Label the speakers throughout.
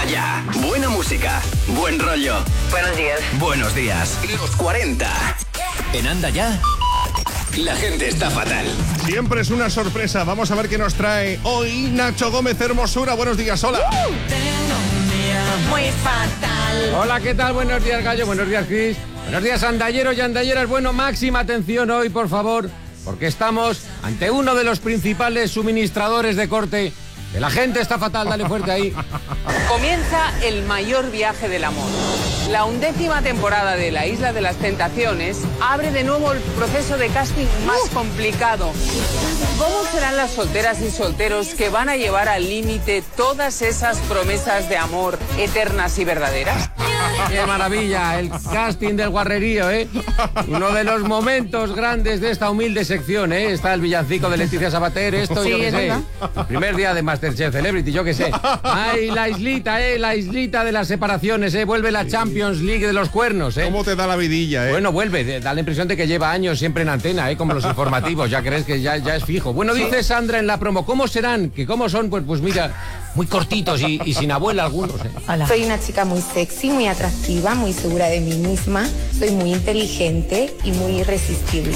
Speaker 1: Ya, buena música, buen rollo.
Speaker 2: Buenos días.
Speaker 1: Buenos días. Los 40. En Anda Ya, la gente está fatal.
Speaker 3: Siempre es una sorpresa. Vamos a ver qué nos trae hoy Nacho Gómez Hermosura. Buenos días, hola.
Speaker 4: Muy fatal.
Speaker 5: Hola, ¿qué tal? Buenos días, Gallo. Buenos días, Chris. Buenos días, andalleros y andalleras. Bueno, máxima atención hoy, por favor, porque estamos ante uno de los principales suministradores de corte. Que la gente está fatal, dale fuerte ahí.
Speaker 6: Comienza el mayor viaje del amor. La 11ª temporada de La Isla de las Tentaciones abre de nuevo el proceso de casting más complicado. ¿Cómo serán las solteras y solteros que van a llevar al límite todas esas promesas de amor eternas y verdaderas?
Speaker 5: ¡Qué maravilla! El casting del guarrerío, ¿eh? Uno de los momentos grandes de esta humilde sección, ¿eh? Está el villancico de Leticia Sabater, esto
Speaker 4: Sí,
Speaker 5: yo qué
Speaker 4: es
Speaker 5: sé.
Speaker 4: verdad.
Speaker 5: Primer día de Masterchef Celebrity, yo qué sé. ¡Ay, la islita, la islita de las separaciones, Vuelve la Champions League de los cuernos,
Speaker 3: ¿Cómo te da la vidilla,
Speaker 5: Bueno, vuelve, da la impresión de que lleva años siempre en antena, como los informativos, ya crees que ya es fijo. Bueno, dice Sandra en la promo, ¿cómo serán? ¿Que cómo son? Pues mira, muy cortitos y sin abuela algunos,
Speaker 4: Hola.
Speaker 7: Soy una chica muy sexy, muy atractiva, muy segura de mí misma. Soy muy inteligente y muy irresistible.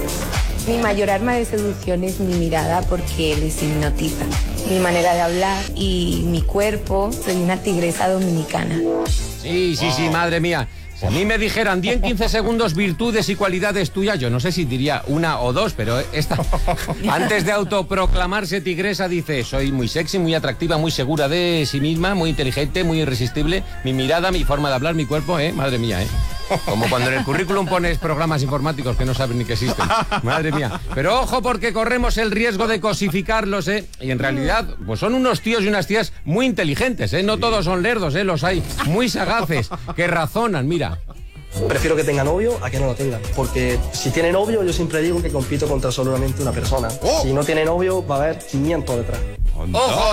Speaker 7: Mi mayor arma de seducción es mi mirada porque les hipnotiza. Mi manera de hablar y mi cuerpo. Soy una tigresa dominicana.
Speaker 5: Sí, madre mía. Si a mí me dijeran 10 en 15 segundos virtudes y cualidades tuyas, yo no sé si diría una o dos, pero esta, antes de autoproclamarse tigresa, dice, soy muy sexy, muy atractiva, muy segura de sí misma, muy inteligente, muy irresistible, mi mirada, mi forma de hablar, mi cuerpo, madre mía, Como cuando en el currículum pones programas informáticos que no saben ni que existen. Madre mía. Pero ojo, porque corremos el riesgo de cosificarlos, Y en realidad, pues son unos tíos y unas tías muy inteligentes, No todos son lerdos, Los hay muy sagaces, que razonan, mira.
Speaker 8: Prefiero que tenga novio a que no lo tenga. Porque si tiene novio, yo siempre digo que compito contra solamente una persona. Si no tiene novio, va a haber 500 detrás.
Speaker 5: ¡Ojo,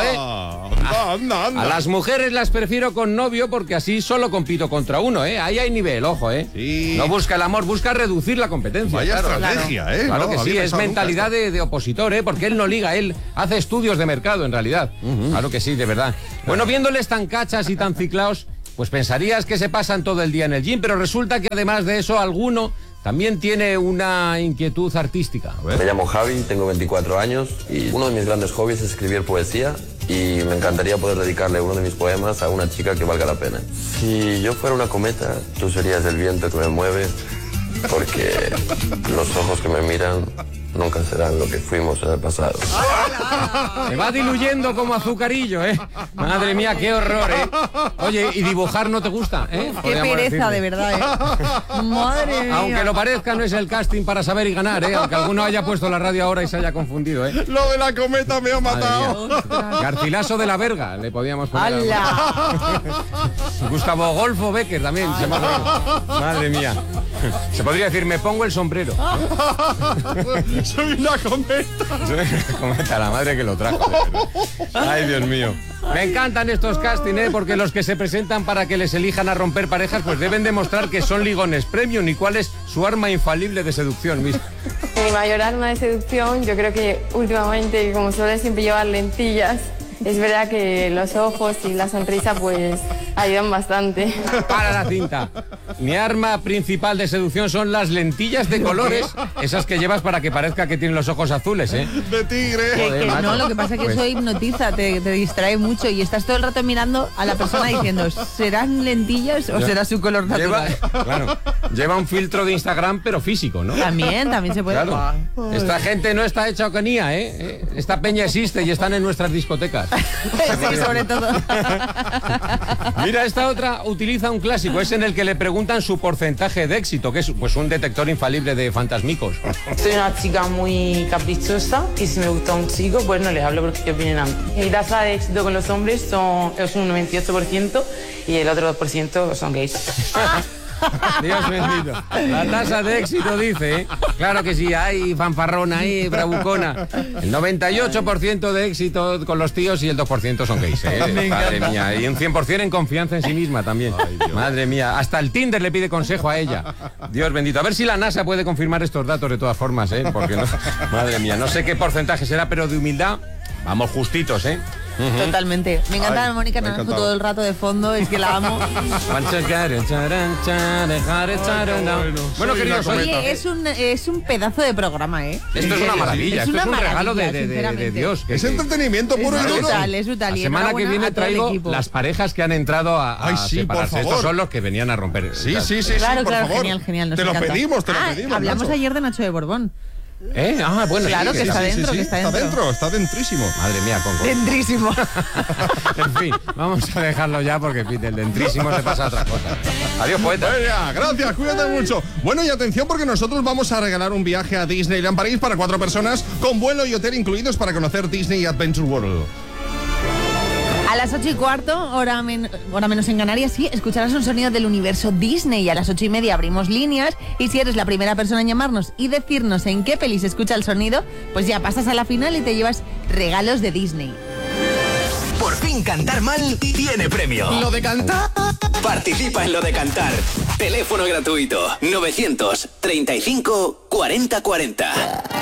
Speaker 3: Anda.
Speaker 5: A las mujeres las prefiero con novio porque así solo compito contra uno, Ahí hay nivel, ojo,
Speaker 3: Sí.
Speaker 5: No busca el amor, busca reducir la competencia.
Speaker 3: Vaya
Speaker 5: claro.
Speaker 3: estrategia,
Speaker 5: Claro que
Speaker 3: No
Speaker 5: sí,
Speaker 3: había
Speaker 5: es
Speaker 3: pensado
Speaker 5: mentalidad
Speaker 3: nunca.
Speaker 5: de opositor, Porque él no liga, él hace estudios de mercado, en realidad. Claro que sí, de verdad. Bueno, viéndoles tan cachas y tan ciclaos, pues pensarías que se pasan todo el día en el gym, pero resulta que además de eso, alguno también tiene una inquietud artística.
Speaker 9: Me llamo Javi, tengo 24 años y uno de mis grandes hobbies es escribir poesía y me encantaría poder dedicarle uno de mis poemas a una chica que valga la pena. Si yo fuera una cometa, tú serías el viento que me mueve, porque los ojos que me miran nunca serán lo que fuimos en el pasado.
Speaker 5: Se va diluyendo como azucarillo, Madre mía, qué horror, Oye, ¿y dibujar no te gusta,
Speaker 4: Qué
Speaker 5: Podríamos
Speaker 4: pereza,
Speaker 5: decirle.
Speaker 4: de verdad, Madre mía.
Speaker 5: Aunque lo parezca, no es el casting para saber y ganar, Aunque alguno haya puesto la radio ahora y se haya confundido,
Speaker 3: Lo de la cometa me ha matado.
Speaker 5: Garcilaso de la Verga, le podíamos poner.
Speaker 4: ¡Hala!
Speaker 5: Gustavo Golfo Becker también, se llama. Madre mía. Se podría decir, me pongo el sombrero.
Speaker 3: Soy una cometa.
Speaker 5: Comenta la madre que lo trajo. de verdad. Ay, Dios mío. Me encantan estos castings, porque los que se presentan para que les elijan a romper parejas, pues deben demostrar que son ligones premium y cuál es su arma infalible de seducción.
Speaker 7: Mi mayor arma de seducción, yo creo que últimamente, como suele siempre llevar lentillas, es verdad que los ojos y la sonrisa pues ayudan bastante.
Speaker 5: Para la cinta. Mi arma principal de seducción son las lentillas de colores, esas que llevas para que parezca que tienen los ojos azules,
Speaker 3: De tigre.
Speaker 5: Joder, macho.
Speaker 4: No, lo que pasa es que
Speaker 5: Pues-
Speaker 4: eso hipnotiza, te distrae mucho y estás todo el rato mirando a la persona diciendo, ¿serán lentillas o será su color natural?
Speaker 5: Lleva un filtro de Instagram, pero físico, ¿no?
Speaker 4: También se puede.
Speaker 5: Claro. Esta gente no está hecha ocanía, Esta peña existe y están en nuestras discotecas.
Speaker 4: Sí, sobre todo.
Speaker 5: Mira, esta otra utiliza un clásico, es en el que le preguntan su porcentaje de éxito, que es pues un detector infalible de fantasmicos.
Speaker 6: Soy una chica muy caprichosa y si me gusta un chico, pues no les hablo porque qué opinan a mí. Mi tasa de éxito con los hombres es un 98% y el otro 2% son gays.
Speaker 5: Dios bendito. La tasa de éxito dice, Claro que sí, hay fanfarrona ahí, bravucona. El 98% de éxito con los tíos y el 2% son gays, Madre mía. Y un 100% en confianza en sí misma también. Madre mía. Hasta el Tinder le pide consejo a ella. Dios bendito. A ver si la NASA puede confirmar estos datos de todas formas, Porque no, madre mía, no sé qué porcentaje será, pero de humildad vamos justitos,
Speaker 4: Totalmente. Me encanta
Speaker 3: Ay,
Speaker 4: Mónica
Speaker 3: me ha
Speaker 4: Naranjo
Speaker 3: encantado.
Speaker 4: todo el rato de fondo, es que la amo.
Speaker 5: Bueno, queridos,
Speaker 4: Oye, es un pedazo de programa, ¿eh?
Speaker 5: esto es una maravilla,
Speaker 4: Es
Speaker 5: esto es
Speaker 4: una
Speaker 5: un regalo
Speaker 4: maravilla,
Speaker 5: de
Speaker 4: sinceramente.
Speaker 5: Dios.
Speaker 3: Es entretenimiento puro y duro.
Speaker 4: Es brutal.
Speaker 5: La
Speaker 4: y
Speaker 5: semana que
Speaker 4: enhorabuena
Speaker 5: viene
Speaker 4: a todo el
Speaker 5: traigo
Speaker 4: equipo.
Speaker 5: las parejas que han entrado a
Speaker 3: Ay, sí,
Speaker 5: separarse.
Speaker 3: por favor.
Speaker 5: Estos son los que venían a romper.
Speaker 3: Sí,
Speaker 4: Claro,
Speaker 3: por favor.
Speaker 4: genial. Nos
Speaker 3: te lo
Speaker 4: encanta.
Speaker 3: pedimos,
Speaker 4: Hablamos
Speaker 3: Nacho.
Speaker 4: ayer de Nacho de Borbón.
Speaker 5: Bueno,
Speaker 4: Claro
Speaker 5: sí,
Speaker 4: que
Speaker 5: sí,
Speaker 4: está
Speaker 5: sí,
Speaker 4: dentro,
Speaker 5: sí,
Speaker 4: que
Speaker 5: sí.
Speaker 4: está dentro.
Speaker 3: Está dentrísimo.
Speaker 5: Madre mía, con
Speaker 4: Dentrísimo.
Speaker 5: En fin, vamos a dejarlo ya porque Pete, el dentrísimo se pasa a otra cosa. Adiós, poeta.
Speaker 3: Venga, gracias, cuídate mucho. Bueno, y atención porque nosotros vamos a regalar un viaje a Disneyland París para 4 personas con vuelo y hotel incluidos para conocer Disney Adventure World.
Speaker 4: A las 8:15, hora menos en Canarias, sí, escucharás un sonido del universo Disney. A las 8:30 abrimos líneas y si eres la primera persona en llamarnos y decirnos en qué peli se escucha el sonido, pues ya pasas a la final y te llevas regalos de Disney.
Speaker 1: Por fin cantar mal tiene premio.
Speaker 3: Lo de cantar.
Speaker 1: Participa en Lo de Cantar. Teléfono gratuito 935 40 40.